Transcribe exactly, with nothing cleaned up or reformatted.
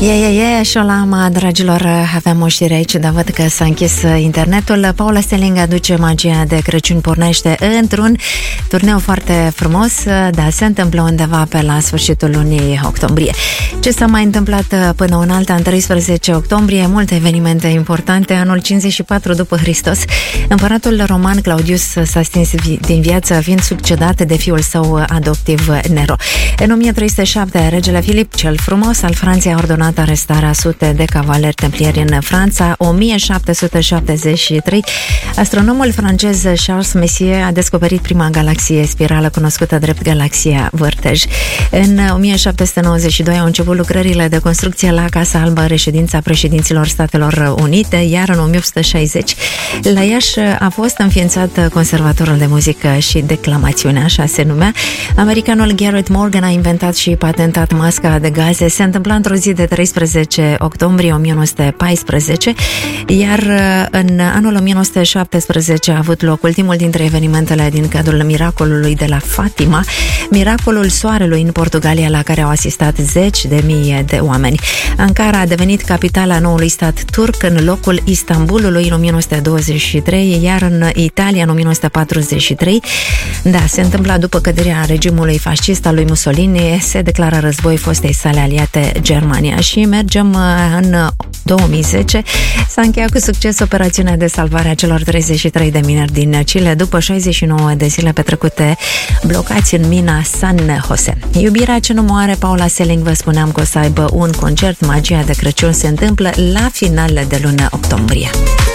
E, e, e, șolama, dragilor, aveam o știre aici, dar văd că s-a închis internetul. Paula Selling aduce magia de Crăciun, pornește într-un turneu foarte frumos, dar se întâmplă undeva pe la sfârșitul lunii octombrie. Ce s-a mai întâmplat până un alta, în treisprezece octombrie, multe evenimente importante. Anul cincizeci și patru după Hristos, împăratul roman Claudius s-a stins din viață, fiind succedat de fiul său adoptiv Nero. În o mie trei sute șapte, regele Filip cel Frumos al Franței a ordonat arestarea sute de cavaleri templieri în Franța. O mie șapte sute șaptezeci și trei, astronomul francez Charles Messier a descoperit prima galaxie spirală cunoscută drept galaxia Vârtej. În o mie șapte sute nouăzeci și doi au început lucrările de construcție la Casa Albă, reședința președinților Statelor Unite, iar în o mie opt sute șaizeci la Iași a fost înființat Conservatorul de Muzică și Declamațiune, așa se numea. Americanul Garrett Morgan a inventat și patentat masca de gaze. Se întâmpla într-o zi de treisprezece octombrie o mie nouă sute paisprezece, iar în anul o mie nouă sute șaptesprezece a avut loc ultimul dintre evenimentele din cadrul miracolului de la Fatima, miracolul soarelui în Portugalia, la care au asistat zeci de mii de oameni. Ankara a devenit capitala noului stat turc în locul Istanbulului în o mie nouă sute douăzeci și trei, iar în Italia în o mie nouă sute patruzeci și trei, da, se întâmpla după căderea regimului fascist al lui Mussolini, se declară război fostei sale aliate Germania. Și mergem în două mii zece. S-a încheiat cu succes operațiunea de salvare a celor treizeci și trei de mineri din Chile după șaizeci și nouă de zile petrecute blocați în mina San Jose. Iubirea ce nu moare, Paula Selling, vă spuneam că o să aibă un concert. Magia de Crăciun se întâmplă la final de lună octombrie.